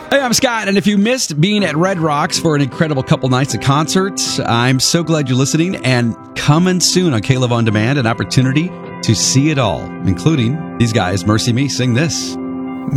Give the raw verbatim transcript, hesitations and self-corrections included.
Hey, I'm Scott, and if you missed being at Red Rocks for an incredible couple nights of concerts, I'm so glad you're listening, and coming soon on K-Love On Demand, an opportunity to see it all, including these guys, Mercy Me, sing this.